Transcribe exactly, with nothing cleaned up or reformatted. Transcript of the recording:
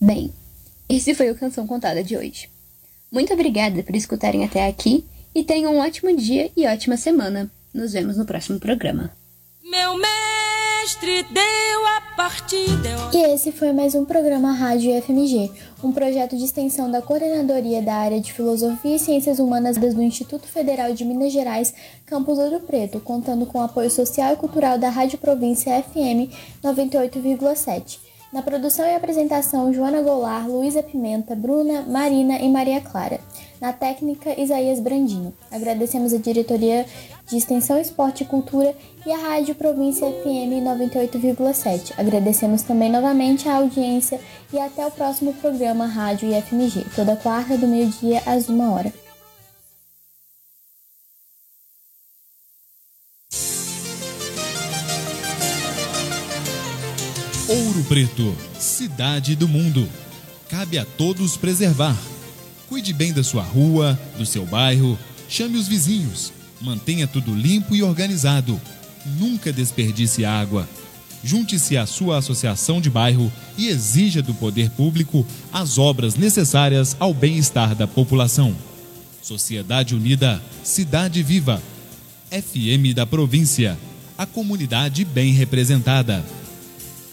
Bem, esse foi o Canção Contada de hoje. Muito obrigada por escutarem até aqui e tenham um ótimo dia e ótima semana. Nos vemos no próximo programa. Meu mestre deu a partida. E esse foi mais um programa Rádio F M G, um projeto de extensão da Coordenadoria da Área de Filosofia e Ciências Humanas do Instituto Federal de Minas Gerais, Campus Ouro Preto, contando com o apoio social e cultural da Rádio Província F M noventa e oito vírgula sete. Na produção e apresentação, Joana Goulart, Luísa Pimenta, Bruna, Marina e Maria Clara. Na técnica, Isaías Brandinho. Agradecemos a Diretoria de Extensão, Esporte e Cultura e a Rádio Província F M noventa e oito vírgula sete. Agradecemos também novamente a audiência e até o próximo programa Rádio I F M G, toda quarta do meio-dia às uma hora. Ouro Preto, cidade do mundo. Cabe a todos preservar. Cuide bem da sua rua, do seu bairro, chame os vizinhos, mantenha tudo limpo e organizado. Nunca desperdice água. Junte-se à sua associação de bairro e exija do poder público as obras necessárias ao bem-estar da população. Sociedade Unida, Cidade Viva. F M da Província, a comunidade bem representada.